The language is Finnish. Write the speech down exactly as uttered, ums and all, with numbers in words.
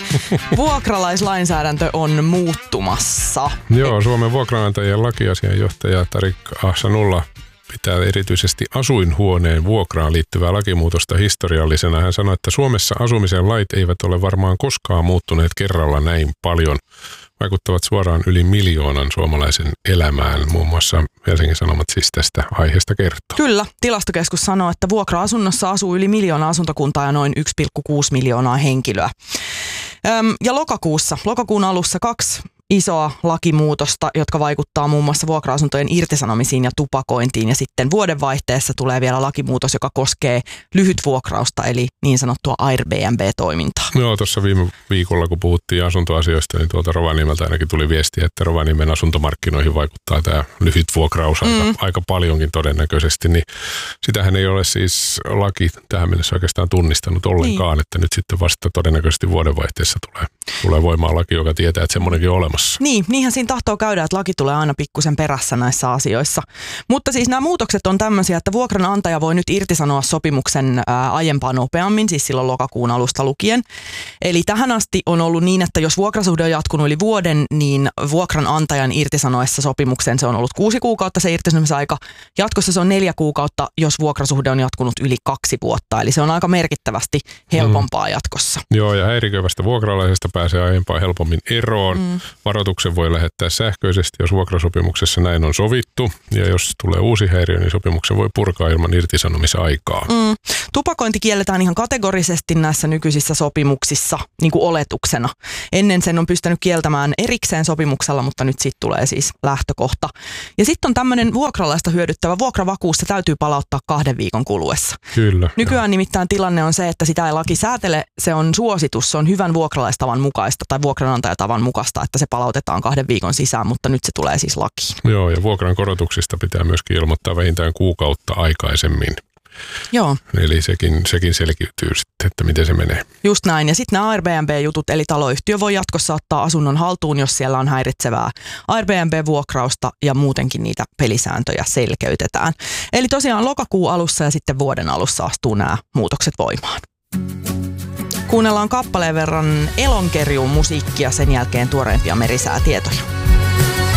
Vuokralaislainsäädäntö on muuttumassa. Joo, Suomen vuokranantajien lakiasianjohtaja Tarik Ahsanullah pitää erityisesti asuinhuoneen vuokraan liittyvää lakimuutosta historiallisena. Hän sanoi, että Suomessa asumisen lait eivät ole varmaan koskaan muuttuneet kerralla näin paljon. Vaikuttavat suoraan yli miljoonan suomalaisen elämään. Muun muassa Helsingin Sanomat siis tästä aiheesta kertoo. Kyllä, tilastokeskus sanoo, että vuokra-asunnossa asuu yli miljoona asuntokuntaa ja noin yksi pilkku kuusi miljoonaa henkilöä. Öm, ja lokakuussa, lokakuun alussa kaksi isoa lakimuutosta, jotka vaikuttaa muun muassa vuokra-asuntojen irtisanomisiin ja tupakointiin. Ja sitten vuodenvaihteessa tulee vielä lakimuutos, joka koskee lyhytvuokrausta, eli niin sanottua Airbnb-toimintaa. Joo, tuossa viime viikolla, kun puhuttiin asuntoasioista, niin tuolta Rovaniemeltä ainakin tuli viestiä, että Rovaniemen asuntomarkkinoihin vaikuttaa tämä lyhytvuokraus aika, mm. aika paljonkin todennäköisesti. Niin sitähän ei ole siis laki tähän mennessä oikeastaan tunnistanut ollenkaan, niin. Että nyt sitten vasta todennäköisesti vuodenvaihteessa tulee, tulee voimaan laki, joka tietää, että semmoinenkin on olemassa. Niin, niinhän siinä tahtoo käydä, että laki tulee aina pikkusen perässä näissä asioissa. Mutta siis nämä muutokset on tämmöisiä, että vuokranantaja voi nyt irtisanoa sopimuksen ää, aiempaa nopeammin, siis silloin lokakuun alusta lukien. Eli tähän asti on ollut niin, että jos vuokrasuhde on jatkunut yli vuoden, niin vuokranantajan irtisanoessa sopimuksen se on ollut kuusi kuukautta se irtisanomisaika. Jatkossa se on neljä kuukautta, jos vuokrasuhde on jatkunut yli kaksi vuotta. Eli se on aika merkittävästi helpompaa mm. jatkossa. Joo, ja häiriköivästä vuokralaisesta pääsee aiempaa helpommin eroon. Mm. Varoituksen voi lähettää sähköisesti, jos vuokrasopimuksessa näin on sovittu. Ja jos tulee uusi häiriö, niin sopimuksen voi purkaa ilman irtisanomisaikaa. Mm. Tupakointi kielletään ihan kategorisesti näissä nykyisissä sopimuksissa niin kuin oletuksena. Ennen sen on pystynyt kieltämään erikseen sopimuksella, mutta nyt siitä tulee siis lähtökohta. Ja sitten on tämmöinen vuokralaista hyödyttävä vuokravakuus, se täytyy palauttaa kahden viikon kuluessa. Kyllä. Nykyään jo. Nimittäin tilanne on se, että sitä ei laki säätele, se on suositus, se on hyvän vuokralaistavan mukaista tai vuokranantajatavan mukaista, että se palautetaan kahden viikon sisään, mutta nyt se tulee siis lakiin. Joo, ja vuokran korotuksista pitää myöskin ilmoittaa vähintään kuukautta aikaisemmin. Joo. Eli sekin, sekin selkiytyy sitten, että miten se menee. Just näin. Ja sitten nämä Airbnb-jutut, eli taloyhtiö voi jatkossa ottaa asunnon haltuun, jos siellä on häiritsevää Airbnb-vuokrausta ja muutenkin niitä pelisääntöjä selkeytetään. Eli tosiaan lokakuun alussa ja sitten vuoden alussa astuu nämä muutokset voimaan. Kuunnellaan kappaleen verran Elonkerjuun musiikkia, sen jälkeen tuoreimpia merisäätietoja.